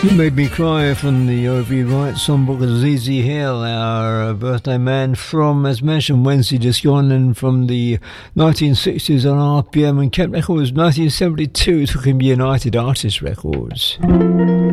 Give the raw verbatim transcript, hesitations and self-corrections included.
You Made Me Cry from the O V Wright songbook of Z Z Hill, our uh, birthday man from, as mentioned, Wednesday just gone, and from the nineteen sixties on R P M, and kept records nineteen seventy-two, took him United Artists Records.